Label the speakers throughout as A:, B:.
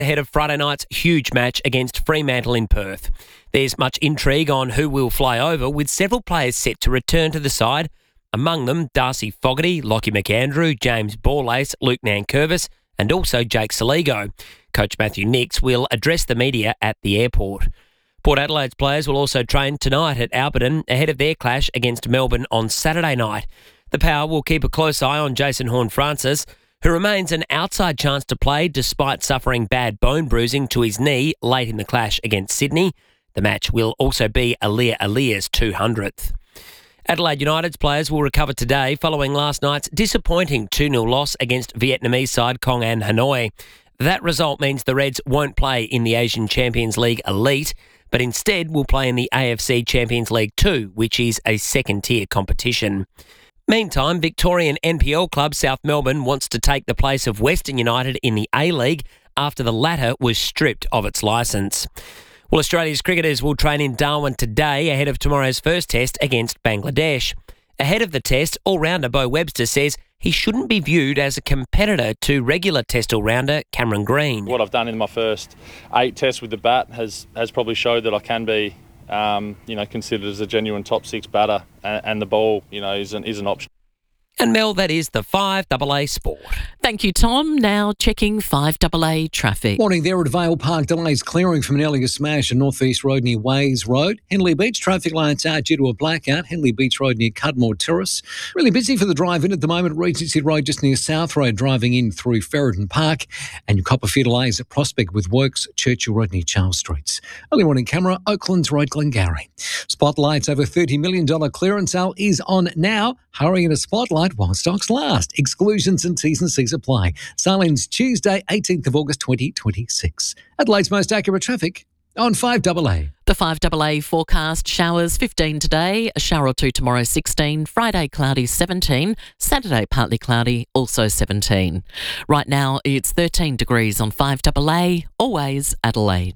A: ahead of Friday night's huge match against Fremantle in Perth. There's much intrigue on who will fly over, with several players set to return to the side. Among them, Darcy Fogarty, Lockie McAndrew, James Borlace, Luke Nankervis, and also Jake Saligo. Coach Matthew Nicks will address the media at the airport. Port Adelaide's players will also train tonight at Alberton ahead of their clash against Melbourne on Saturday night. The Power will keep a close eye on Jason Horne-Francis, who remains an outside chance to play despite suffering bad bone bruising to his knee late in the clash against Sydney. The match will also be Alia's 200th. Adelaide United's players will recover today following last night's disappointing 2-0 loss against Vietnamese side Kong An Hanoi. That result means the Reds won't play in the Asian Champions League Elite, but instead will play in the AFC Champions League 2, which is a second-tier competition. Meantime, Victorian NPL club South Melbourne wants to take the place of Western United in the A-League after the latter was stripped of its licence. Well, Australia's cricketers will train in Darwin today ahead of tomorrow's first test against Bangladesh. Ahead of the test, all-rounder Bo Webster says he shouldn't be viewed as a competitor to regular test all-rounder Cameron Green.
B: What I've done in my first 8 tests with the bat has probably showed that I can be considered as a genuine top 6 batter, and the ball, is an option.
A: And Mel, that is the 5AA Sport.
C: Thank you, Tom. Now checking 5AA traffic.
D: Morning there at Vale Park. Delays clearing from an earlier smash on North East Road near Ways Road. Henley Beach traffic lights out due to a blackout. Henley Beach Road near Cudmore Terrace. Really busy for the drive-in at the moment. Regency Road just near South Road driving in through Ferreton Park. And your Copperfield delays at Prospect with Works, Churchill Road near Charles Streets. Early morning camera, Oaklands Road, Glengarry. Spotlight's over $30 million clearance sale is on now. Hurry in a Spotlight while stocks last. Exclusions and T's and C's apply. Sale ends Tuesday, 18th of August 2026. Adelaide's most accurate traffic on 5AA.
C: The 5AA forecast: showers 15 today, a shower or two tomorrow 16, Friday cloudy 17, Saturday partly cloudy also 17. Right now it's 13 degrees on 5AA, always Adelaide.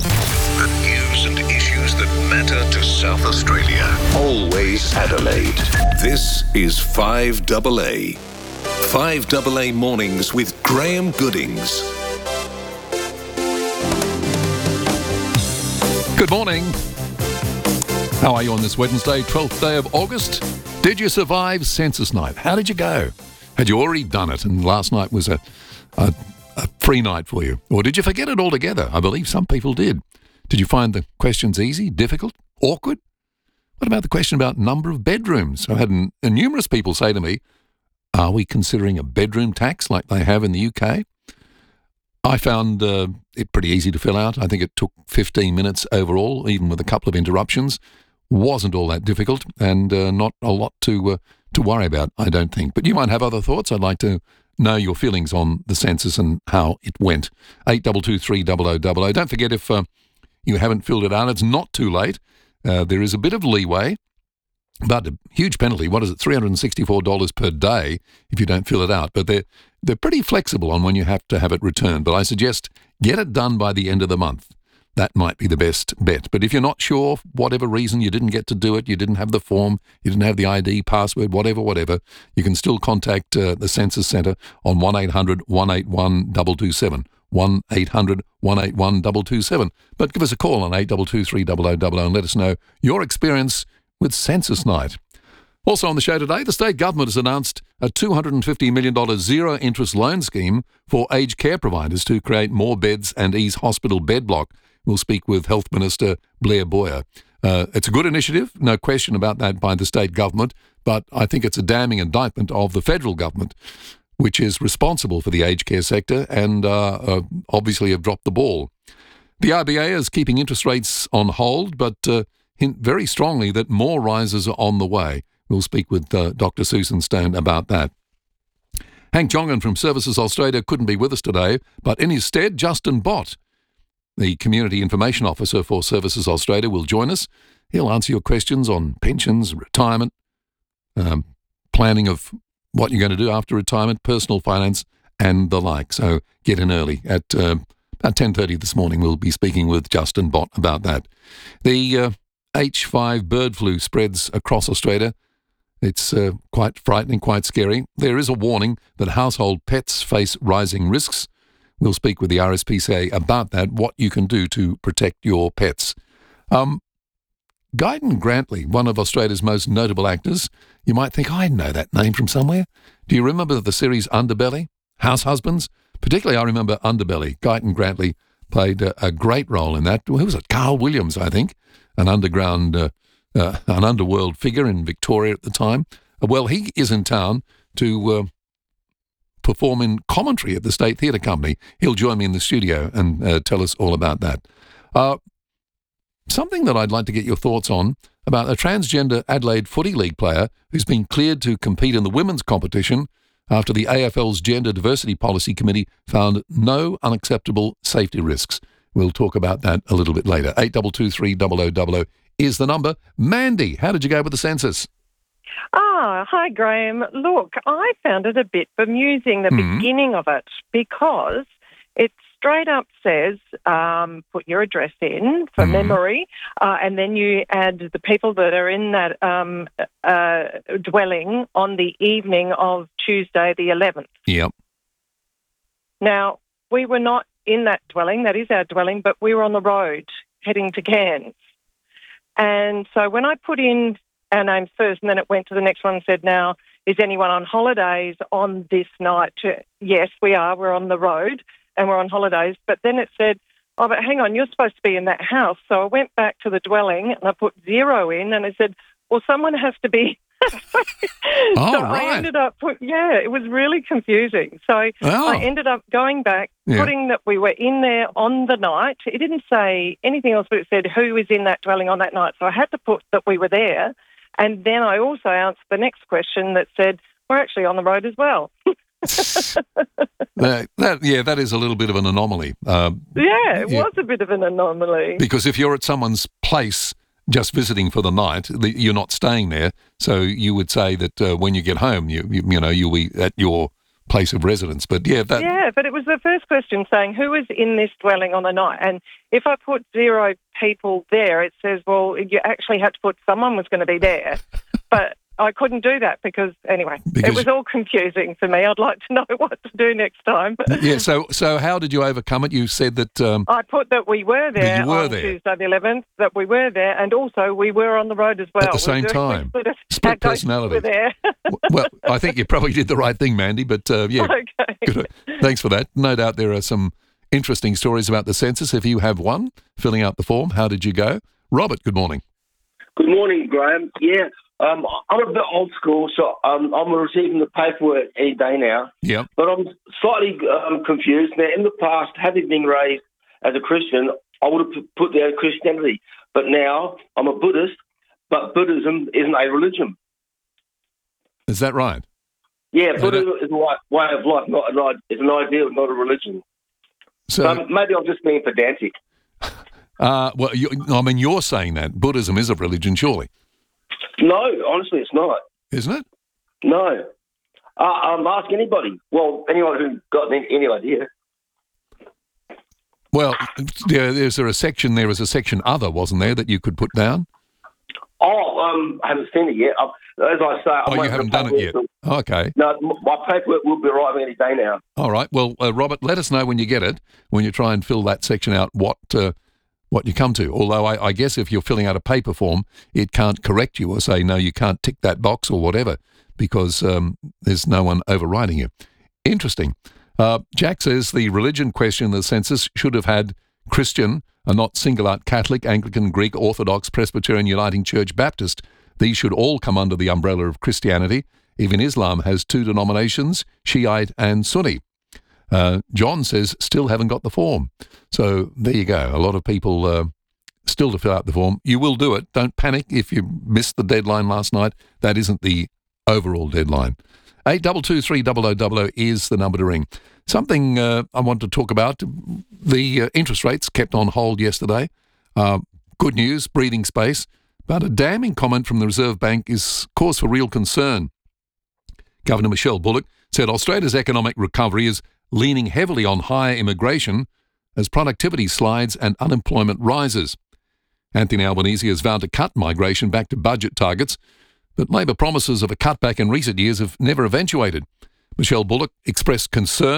E: The news and issues that matter to South Australia. Always Adelaide. This is 5AA. 5AA Mornings with Graham Goodings.
F: Good morning. How are you on this Wednesday, 12th day of August? Did you survive census night? How did you go? Had you already done it and last night was a free night for you? Or did you forget it altogether? I believe some people did. Did you find the questions easy, difficult, awkward? What about the question about number of bedrooms? I've had numerous people say to me, are we considering a bedroom tax like they have in the UK? I found it pretty easy to fill out. I think it took 15 minutes overall, even with a couple of interruptions. Wasn't all that difficult and not a lot to worry about, I don't think. But you might have other thoughts. I'd like to know your feelings on the census and how it went. 82230000. Don't forget, if you haven't filled it out, it's not too late. There is a bit of leeway, but a huge penalty. What is it? $364 per day if you don't fill it out. But they're pretty flexible on when you have to have it returned. But I suggest get it done by the end of the month. That might be the best bet. But if you're not sure, whatever reason, you didn't get to do it, you didn't have the form, you didn't have the ID, password, whatever, you can still contact the Census Centre on 1-800-181-227. 1-800-181-227. But give us a call on 82230000 and let us know your experience with Census Night. Also on the show today, the state government has announced a $250 million zero-interest loan scheme for aged care providers to create more beds and ease hospital bed block. We'll speak with Health Minister Blair Boyer. It's a good initiative, no question about that, by the state government, but I think it's a damning indictment of the federal government, which is responsible for the aged care sector and obviously have dropped the ball. The RBA is keeping interest rates on hold, but hint very strongly that more rises are on the way. We'll speak with Dr. Susan Stone about that. Hank Jongen from Services Australia couldn't be with us today, but in his stead, Justin Bott, the Community Information Officer for Services Australia, will join us. He'll answer your questions on pensions, retirement, planning of what you're going to do after retirement, personal finance, and the like. So get in early. At 10:30 this morning, we'll be speaking with Justin Bott about that. The H5 bird flu spreads across Australia. It's quite frightening, quite scary. There is a warning that household pets face rising risks. We'll speak with the RSPCA about that, what you can do to protect your pets. Guyton Grantley, one of Australia's most notable actors. You might think, I know that name from somewhere. Do you remember the series Underbelly? House Husbands? Particularly, I remember Underbelly. Guyton Grantley played a great role in that. Who was it? Carl Williams, I think, an underworld figure in Victoria at the time. Well, he is in town to perform in commentary at the State Theatre Company. He'll join me in the studio and tell us all about that. Something that I'd like to get your thoughts on about a transgender Adelaide Footy League player who's been cleared to compete in the women's competition after the AFL's Gender Diversity Policy Committee found no unacceptable safety risks. We'll talk about that a little bit later. 8223 0000 is the number. Mandy, how did you go with the census?
G: Hi, Graham. Look, I found it a bit bemusing, the beginning of it, because it straight up says, put your address in for memory, and then you add the people that are in that dwelling on the evening of Tuesday the 11th.
F: Yep.
G: Now, we were not in that dwelling, that is our dwelling, but we were on the road heading to Cairns. And so when I put in our names first, and then it went to the next one and said, now, is anyone on holidays on this night? Yes, we are. We're on the road and we're on holidays. But then it said, oh, but hang on, you're supposed to be in that house. So I went back to the dwelling and I put 0 in, and it said, well, someone has to be. I ended up it was really confusing. So I ended up going back, putting that we were in there on the night. It didn't say anything else, but it said who was in that dwelling on that night. So I had to put that we were there. And then I also answered the next question that said, we're actually on the road as well.
F: That is a little bit of an anomaly.
G: It was a bit of an anomaly.
F: Because if you're at someone's place just visiting for the night, you're not staying there, so you would say that when you get home, you'll be at your place of residence. But but it was the first question saying who was in this dwelling on the night, and if I put 0 people there, it says, well, you actually had to put someone was going to be there, but I couldn't do that because it was all confusing for me. I'd like to know what to do next time. So how did you overcome it? You said that...
G: I put that we were there on Tuesday the 11th, that we were there, and also we were on the road as well.
F: At the same time. Split personality.
G: Were there.
F: Well, I think you probably did the right thing, Mandy, but
G: Okay.
F: Good. Thanks for that. No doubt there are some interesting stories about the census. If you have one, filling out the form, how did you go? Robert, good morning.
H: Good morning, Graham. Yeah. I'm a bit old school, so I'm receiving the paperwork any day now.
F: Yeah.
H: But I'm slightly confused. Now, in the past, having been raised as a Christian, I would have put there Christianity. But now I'm a Buddhist, but Buddhism isn't a religion.
F: Is that right?
H: Yeah, Buddhism is a way of life, it's an ideal, not a religion. So maybe I'm just being pedantic.
F: You're saying that Buddhism is a religion, surely.
H: No, honestly, it's not.
F: Isn't it?
H: No. Ask anybody. Well, anyone who's got any idea.
F: Well, is there a section other, wasn't there, that you could put down?
H: I haven't seen it yet. As I say...
F: you haven't done it yet? Okay.
H: No, my paperwork will be arriving any day now.
F: All right. Well, Robert, let us know when you get it, when you try and fill that section out, what you come to. Although I guess if you're filling out a paper form, it can't correct you or say, no, you can't tick that box or whatever, because there's no one overriding you. Interesting. Jack says the religion question in the census should have had Christian and not single out Catholic, Anglican, Greek, Orthodox, Presbyterian, Uniting Church, Baptist. These should all come under the umbrella of Christianity. Even Islam has 2 denominations, Shiite and Sunni. John says, still haven't got the form. So there you go. A lot of people still to fill out the form. You will do it. Don't panic if you missed the deadline last night. That isn't the overall deadline. 8223 0000 is the number to ring. Something I want to talk about, the interest rates kept on hold yesterday. Good news, breathing space. But a damning comment from the Reserve Bank is cause for real concern. Governor Michelle Bullock said Australia's economic recovery is leaning heavily on higher immigration as productivity slides and unemployment rises. Anthony Albanese has vowed to cut migration back to budget targets, but Labor promises of a cutback in recent years have never eventuated. Michelle Bullock expressed concern that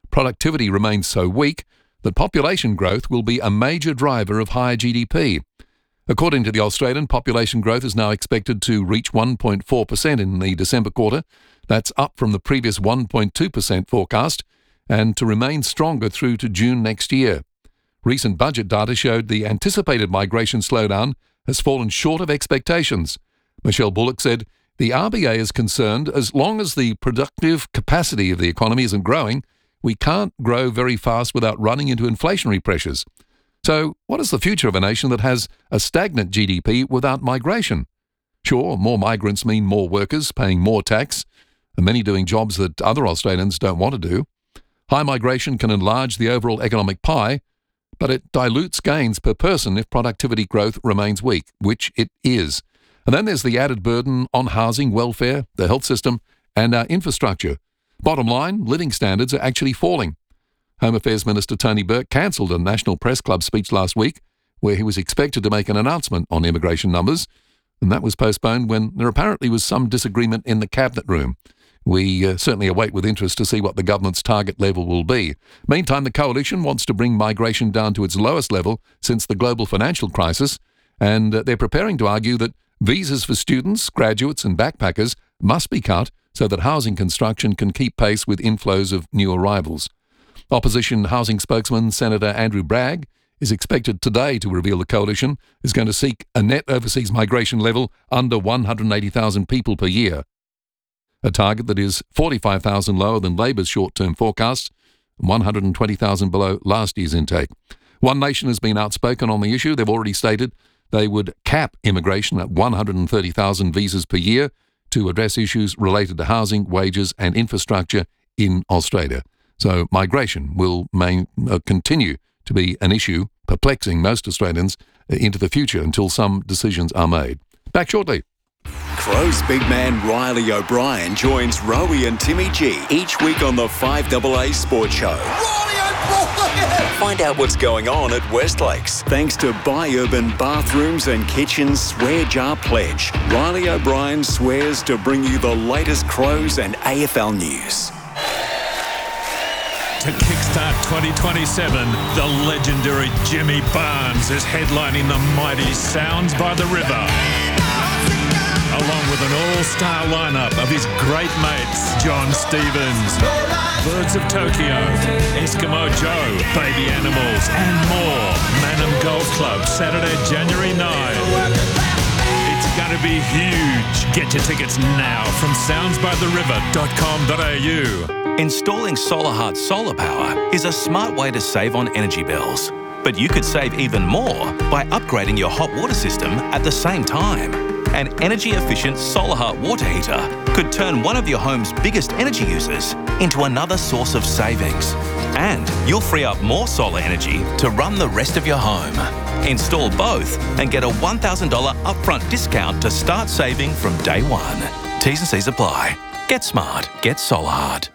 F: productivity remains so weak that population growth will be a major driver of higher GDP. According to the Australian, population growth is now expected to reach 1.4% in the December quarter. That's up from the previous 1.2% forecast, and to remain stronger through to June next year. Recent budget data showed the anticipated migration slowdown has fallen short of expectations. Michelle Bullock said the RBA is concerned as long as the productive capacity of the economy isn't growing, we can't grow very fast without running into inflationary pressures. So what is the future of a nation that has a stagnant GDP without migration? Sure, more migrants mean more workers paying more tax, and many doing jobs that other Australians don't want to do. High migration can enlarge the overall economic pie, but it dilutes gains per person if productivity growth remains weak, which it is. And then there's the added burden on housing, welfare, the health system, and our infrastructure. Bottom line, living standards are actually falling. Home Affairs Minister Tony Burke cancelled a National Press Club speech last week where he was expected to make an announcement on immigration numbers, and that was postponed when there apparently was some disagreement in the Cabinet room. We certainly await with interest to see what the government's target level will be. Meantime, the Coalition wants to bring migration down to its lowest level since the global financial crisis, and they're preparing to argue that visas for students, graduates and backpackers must be cut so that housing construction can keep pace with inflows of new arrivals. Opposition housing spokesman Senator Andrew Bragg is expected today to reveal the Coalition is going to seek a net overseas migration level under 180,000 people per year, a target that is 45,000 lower than Labor's short-term forecasts and 120,000 below last year's intake. One Nation has been outspoken on the issue. They've already stated they would cap immigration at 130,000 visas per year to address issues related to housing, wages and infrastructure in Australia. So migration will continue to be an issue perplexing most Australians into the future until some decisions are made. Back shortly.
I: Crows big man Riley O'Brien joins Rowie and Timmy G each week on the 5AA Sports Show. Find out what's going on at Westlakes. Thanks to Buy Urban Bathrooms and Kitchens Swear Jar Pledge. Riley O'Brien swears to bring you the latest Crows and AFL news.
J: To kickstart 2027, the legendary Jimmy Barnes is headlining the mighty Sounds by the River, along with an all-star lineup of his great mates, John Stevens, Birds of Tokyo, Eskimo Joe, Baby Animals, and more. Manham Golf Club, Saturday, January 9. It's going to be huge. Get your tickets now from soundsbytheriver.com.au.
K: Installing SolarHeart solar power is a smart way to save on energy bills. But you could save even more by upgrading your hot water system at the same time. An energy-efficient SolarHeart water heater could turn one of your home's biggest energy users into another source of savings. And you'll free up more solar energy to run the rest of your home. Install both and get a $1,000 upfront discount to start saving from day one. T's and C's apply. Get smart. Get SolarHeart.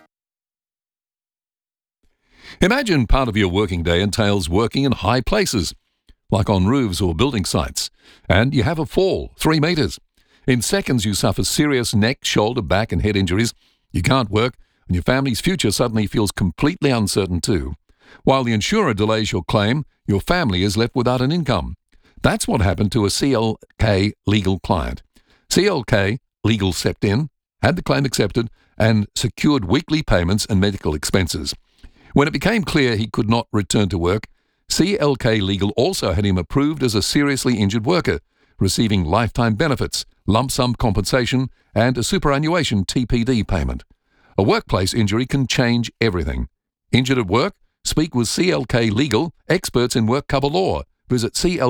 F: Imagine part of your working day entails working in high places, like on roofs or building sites, and you have a fall, 3 metres. In seconds you suffer serious neck, shoulder, back and head injuries. You can't work, and your family's future suddenly feels completely uncertain too. While the insurer delays your claim, your family is left without an income. That's what happened to a CLK Legal client. CLK Legal stepped in, had the claim accepted, and secured weekly payments and medical expenses. When it became clear he could not return to work, CLK Legal also had him approved as a seriously injured worker, receiving lifetime benefits, lump sum compensation, and a superannuation TPD payment. A workplace injury can change everything. Injured at work? Speak with CLK Legal, experts in work cover law. Visit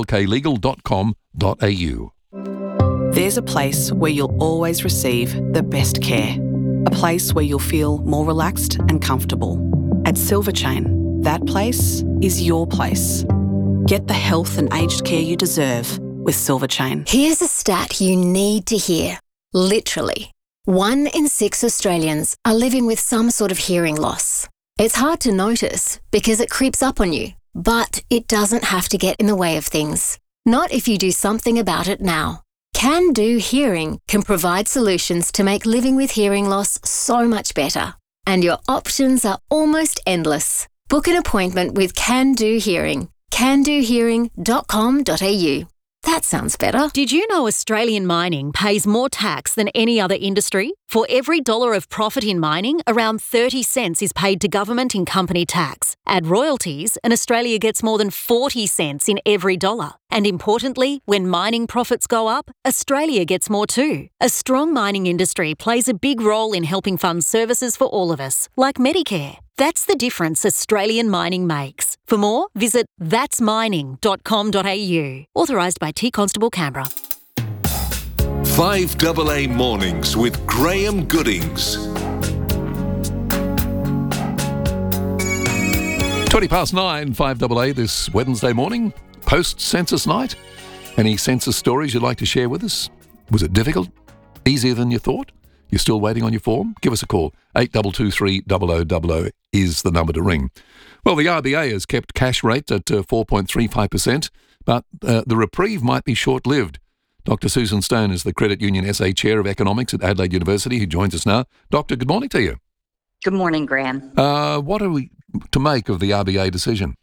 F: clklegal.com.au.
L: There's a place where you'll always receive the best care. A place where you'll feel more relaxed and comfortable. At Silverchain, that place is your place. Get the health and aged care you deserve with Silverchain.
M: Here's a stat you need to hear. Literally, 1 in 6 Australians are living with some sort of hearing loss. It's hard to notice because it creeps up on you, but it doesn't have to get in the way of things. Not if you do something about it now. Can Do Hearing can provide solutions to make living with hearing loss so much better. and your options are almost endless. Book an appointment with Can Do Hearing. candohearing.com.au. That sounds better.
N: Did you know Australian mining pays more tax than any other industry? For every dollar of profit in mining, around 30 cents is paid to government in company tax. Add royalties, and Australia gets more than 40 cents in every dollar. And importantly, when mining profits go up, Australia gets more too. A strong mining industry plays a big role in helping fund services for all of us, like Medicare. That's the difference Australian mining makes. For more, visit thatsmining.com.au. Authorised by T Constable Canberra.
E: 5AA Mornings with Graham Goodings.
F: 9:20, 5AA this Wednesday morning, post-census night. Any census stories you'd like to share with us? Was it difficult? Easier than you thought? You're still waiting on your form? Give us a call. 8223 0000 is the number to ring. Well, the RBA has kept cash rate at 4.35%, but the reprieve might be short-lived. Dr. Susan Stone is the Credit Union SA Chair of Economics at Adelaide University, who joins us now. Doctor, good morning to you.
O: Good morning, Graham.
F: What are we to make of the RBA decision?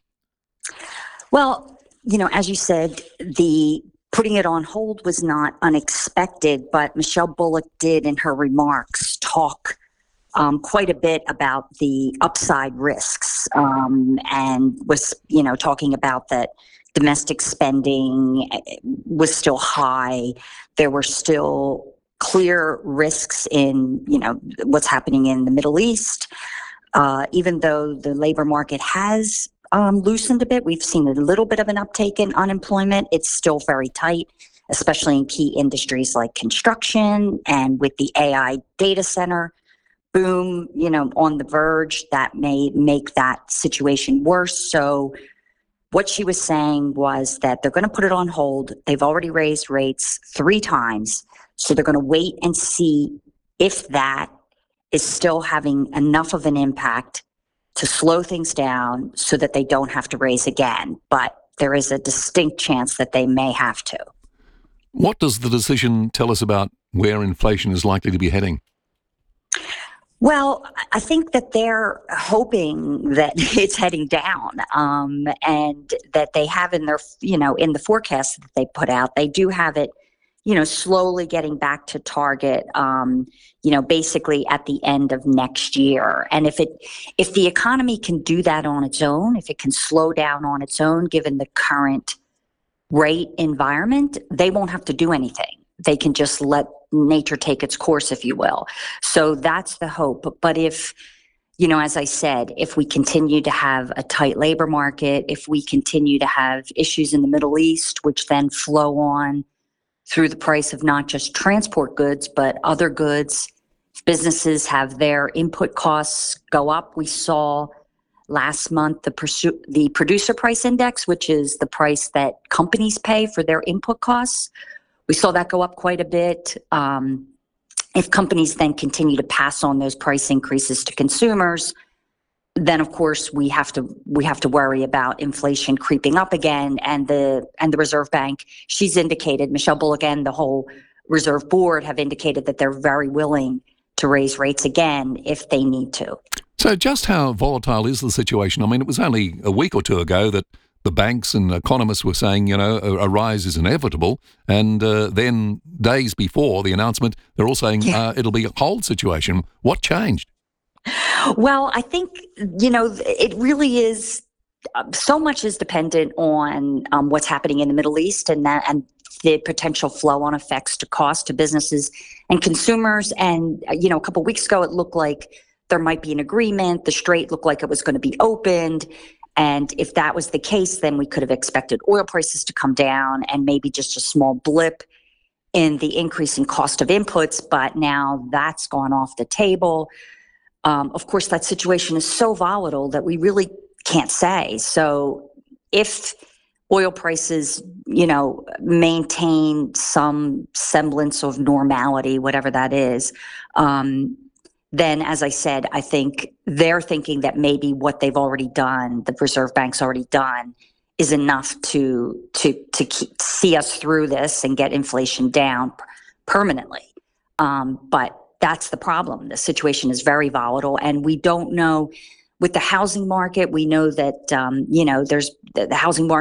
O: Well, as you said, the putting it on hold was not unexpected, but Michelle Bullock did in her remarks talk quite a bit about the upside risks and was, talking about that domestic spending was still high. There were still clear risks in, what's happening in the Middle East. Even though the labor market has loosened a bit, we've seen a little bit of an uptake in unemployment. It's still very tight, especially in key industries like construction, and with the AI data center boom, on the verge, that may make that situation worse. So what she was saying was that they're going to put it on hold. They've already raised rates 3 times. So they're going to wait and see if that is still having enough of an impact to slow things down so that they don't have to raise again. But there is a distinct chance that they may have to.
F: What does the decision tell us about where inflation is likely to be heading?
O: Well, I think that they're hoping that it's heading down, and that they have in their, in the forecast that they put out, they do have it, slowly getting back to target, basically at the end of next year. And if the economy can do that on its own, if it can slow down on its own, given the current rate environment, they won't have to do anything. They can just let nature take its course, if you will. So that's the hope. But if, as I said, if we continue to have a tight labor market, if we continue to have issues in the Middle East, which then flow on through the price of not just transport goods, but other goods, businesses have their input costs go up. We saw last month the producer price index, which is the price that companies pay for their input costs. We saw that go up quite a bit. If companies then continue to pass on those price increases to consumers, then of course we have to worry about inflation creeping up again. And the Reserve Bank, she's indicated, Michelle Bullock and the whole Reserve Board have indicated that they're very willing to raise rates again if they need to.
F: So just how volatile is the situation? I mean, it was only a week or two ago that the banks and economists were saying, a rise is inevitable. And then days before the announcement, they're all saying it'll be a hold situation. What changed?
O: Well, I think, it really is, so much is dependent on what's happening in the Middle East and the potential flow-on effects to cost to businesses and consumers. And, a couple of weeks ago, it looked like there might be an agreement. The Strait looked like it was going to be opened. And if that was the case, then we could have expected oil prices to come down and maybe just a small blip in the increasing cost of inputs. But now that's gone off the table. Of course, that situation is so volatile that we really can't say. So if oil prices, maintain some semblance of normality, whatever that is, then, as I said, I think they're thinking that maybe what they've already done, the Reserve Bank's already done, is enough to see us through this and get inflation down permanently. But that's the problem. The situation is very volatile, and we don't know. With the housing market, we know that, there's the housing market